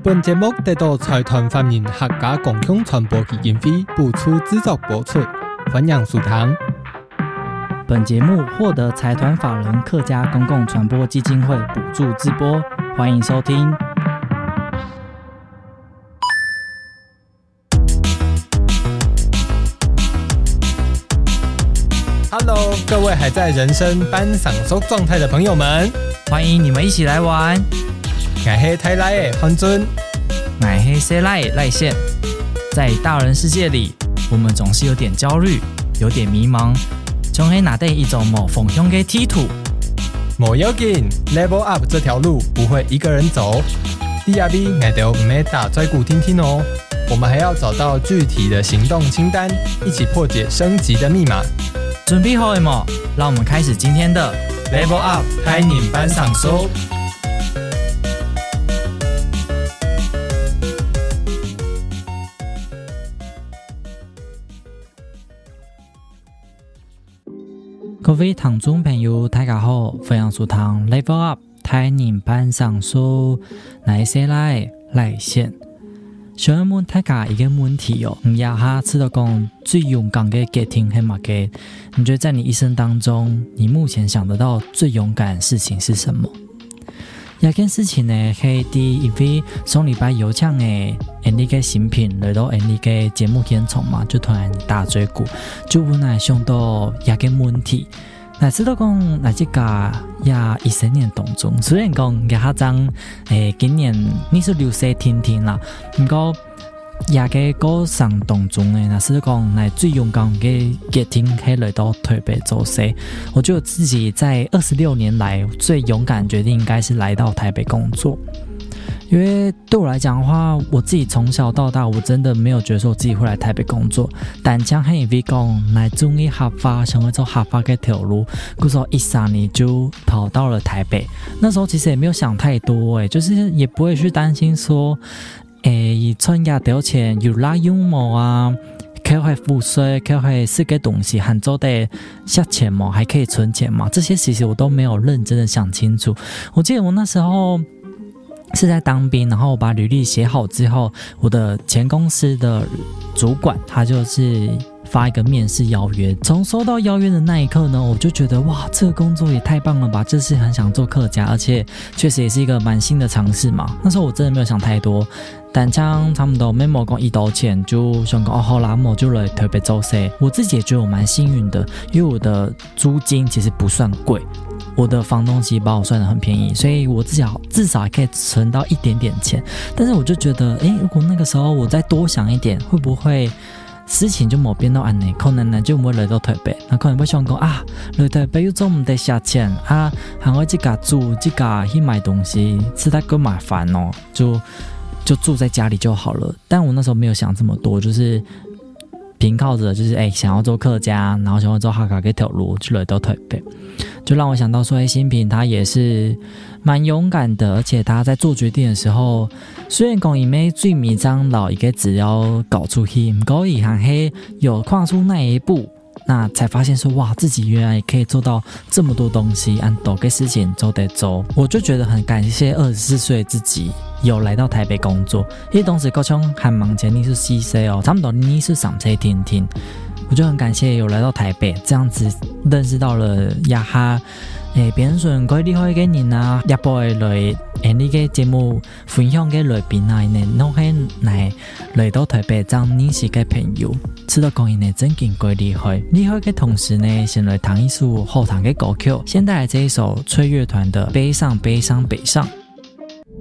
本节目得到财团法人客家共享传播基金会补助资助播出，欢迎收听。 本节目获得财团法人客家公共传播基金会补助直播，欢迎收听。 Hello， 各位还在人生班上收状态的朋友们， 欢迎你们一起来玩。 我是台来的黄尊， 我是西来的赖线。在大人世界里，我们总是有点焦虑，有点迷茫，总是拿对一种某方向的梯度。 没要紧 ，Level Up 这条路不会一个人走。第二笔我就不要打拽鼓听听哦，我们还要找到具体的行动清单，一起破解升级的密码。 准备好了吗？让我们开始今天的 Level Up 开你班上收。 各位聽眾朋友大家好，歡迎收聽 Level Up 台年班上書，我是來線。想要問大家一個問題哦，你呀哈知道講最勇敢的家庭係乜嘅？你覺得在你一生當中，你目前想得到最勇敢的事情是什麼？一件事情呢，係第一位上禮拜有請嘅你嘅新品來到你嘅節目現場嘛，就突然打嘴鼓，就本來想到一個問題。那知道講，那這個也14年當中，雖然講也哈張今年你是60天天啦，不過也個過程當中那是講那最勇敢的決定係來到台北做事。我覺得自己在26年來最勇敢的決定應該是來到台北工作。因為對我來講的話，我自己從小到大我真的沒有覺得說我自己會來台北工作，但將係因為講來中意合法，想要做合法的條路，故說13年就跑到了台北。那時候其實也沒有想太多，就是也不會去擔心說存下掉錢有拉用冇啊，可以付稅，可以是個東西很做得下錢嗎？還可以存錢嗎？這些其實我都沒有認真的想清楚。我記得我那時候是在當兵，然後我把履歷寫好之後，我的前公司的主管他就是發一個面試邀約。從收到邀約的那一刻呢，我就覺得哇，這個工作也太棒了吧，就是很想做客家，而且確實也是一個蠻新的嘗試嘛。那時候我真的沒有想太多，但將差不多沒冇講1刀錢，就想講好啦，我就來台北做事。我自己也覺得我蠻幸運的，因為我的租金其實不算貴，我的房東其實把我算得很便宜，所以我至少還可以存到一點點錢。但是我就覺得如果那個時候我再多想一點，會不會事情就冇變到安呢？可能呢就唔會來到台北，那可能會想講來台北又做唔得下錢啊，還會自己住，自己去買東西，實在夠麻煩哦，就住在家裡就好了。但我那時候沒有想這麼多，就是憑靠着就是想要做客家，然後想要做客家這條路就來到台北，就讓我想到說新平他也是蠻勇敢的，而且他在做決定的時候，雖然講伊咩最迷章老一個只要搞出去，不過伊還是有跨出那一步，那才發現說哇，自己原來也可以做到這麼多東西，按多個事情做得做，我就覺得很感謝24歲自己有來到台北工作，因為當時高雄還忙前你是4歲哦，差不多你是3歲天天，我就很感謝有來到台北，這樣子認識到了亞哈變順佢厲害嘅人啊，一波來呢個節目分享嘅來賓啊，呢係來到台北這樣認識嘅朋友，知道講呢真勁佢厲害嘅同時呢，先來彈一首好聽嘅歌曲，先帶來這一首吹樂團的悲傷悲傷北上。